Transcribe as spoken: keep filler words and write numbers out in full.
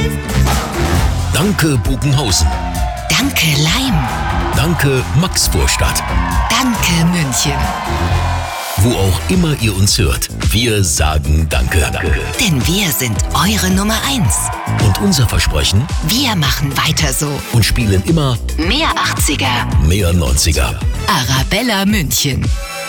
Danke Bugenhausen. Danke Leim. Danke Maxvorstadt. Danke München. Wo auch immer ihr uns hört, wir sagen Danke. Danke. Denn wir sind eure Nummer eins. Und unser Versprechen? Wir machen weiter so. Und spielen immer mehr achtziger, mehr neunziger. Arabella München.